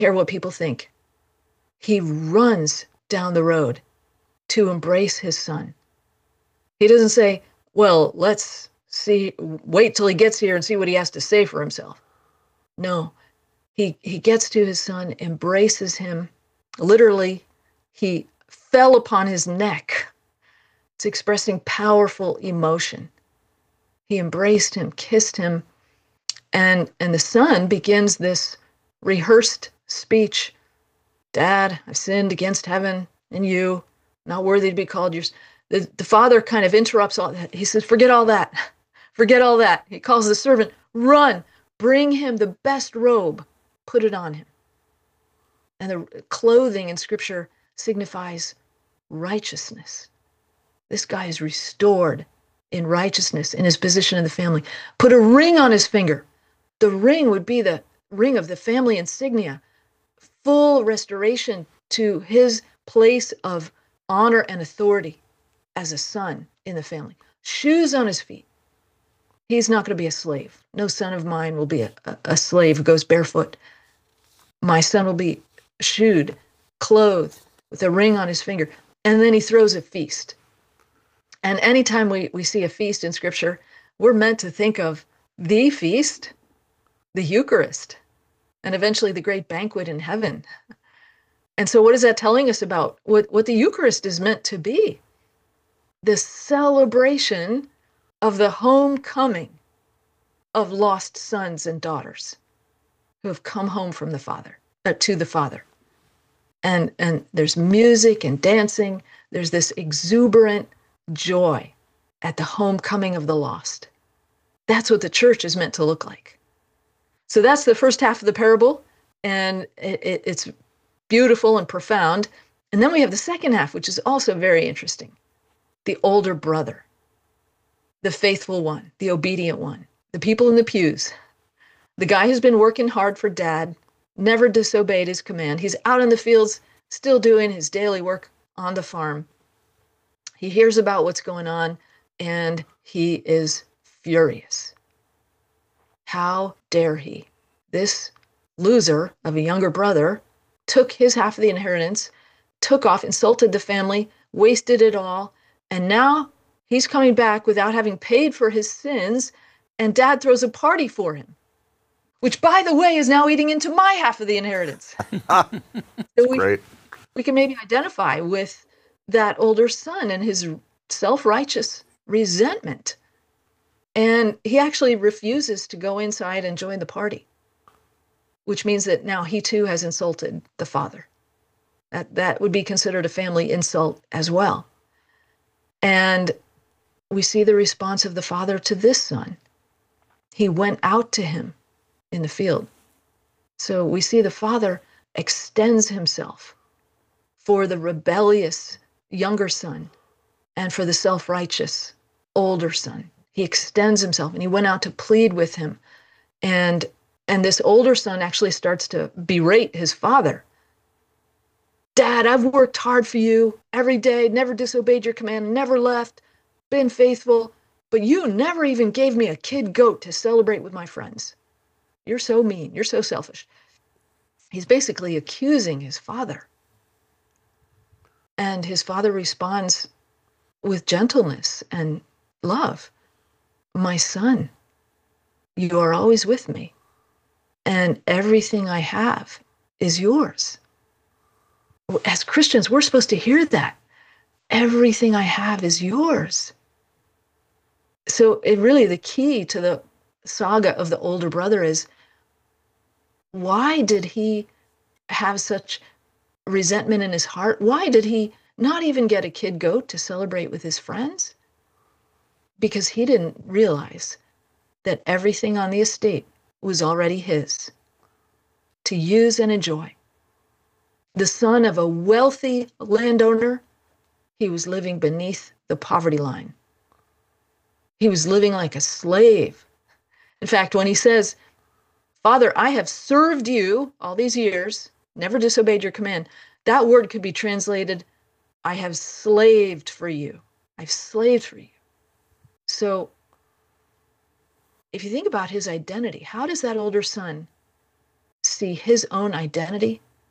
care what people think. He runs down the road to embrace his son. He doesn't say, well, let's wait till he gets here and see what he has to say for himself. No, he gets to his son, embraces him. Literally, he fell upon his neck. It's expressing powerful emotion. He embraced him, kissed him, and the son begins this rehearsed speech. Dad, I've sinned against heaven and you, not worthy to be called yours. The father kind of interrupts all that. He says, forget all that. Forget all that. He calls the servant, run, bring him the best robe, put it on him. And the clothing in Scripture signifies righteousness. This guy is restored in righteousness in his position in the family. Put a ring on his finger. The ring would be the ring of the family insignia, full restoration to his place of honor and authority as a son in the family. Shoes on his feet. He's not going to be a slave. No son of mine will be a slave who goes barefoot. My son will be shoed, clothed, with a ring on his finger. And then he throws a feast. And anytime we see a feast in Scripture, we're meant to think of the feast, the Eucharist, and eventually the great banquet in heaven. And so what is that telling us about what the Eucharist is meant to be? The celebration of the homecoming of lost sons and daughters who have come home from the Father, to the Father. And there's music and dancing. There's this exuberant joy at the homecoming of the lost. That's what the church is meant to look like. So that's the first half of the parable, and it's beautiful and profound. And then we have the second half, which is also very interesting. The older brother, the faithful one, the obedient one, the people in the pews. The guy who's been working hard for dad, never disobeyed his command. He's out in the fields, still doing his daily work on the farm. He hears about what's going on, and he is furious. How dare he? This loser of a younger brother took his half of the inheritance, took off, insulted the family, wasted it all, and now he's coming back without having paid for his sins, and dad throws a party for him, which, by the way, is now eating into my half of the inheritance. So we can maybe identify with that older son and his self-righteous resentment. And he actually refuses to go inside and join the party, which means that now he too has insulted the father. That would be considered a family insult as well. And we see the response of the father to this son. He went out to him in the field. So we see the father extends himself for the rebellious younger son and for the self-righteous older son. He extends himself, and he went out to plead with him. And this older son actually starts to berate his father. Dad, I've worked hard for you every day, never disobeyed your command, never left, been faithful, but you never even gave me a kid goat to celebrate with my friends. You're so mean. You're so selfish. He's basically accusing his father. And his father responds with gentleness and love. My son, you are always with me, and everything I have is yours. As Christians, we're supposed to hear that. Everything I have is yours. So the key to the saga of the older brother is, why did he have such resentment in his heart? Why did he not even get a kid goat to celebrate with his friends? Because he didn't realize that everything on the estate was already his to use and enjoy. The son of a wealthy landowner, he was living beneath the poverty line. He was living like a slave. In fact, when he says, Father, I have served you all these years, never disobeyed your command, that word could be translated, I have slaved for you. I've slaved for you. So if you think about his identity, how does that older son see his own identity